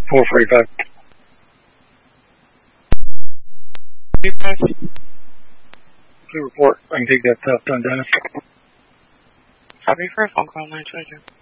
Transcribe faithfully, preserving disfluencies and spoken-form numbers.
four forty-five. Please report. I can take that stuff done, Dennis. Copy for a phone call, nine two two.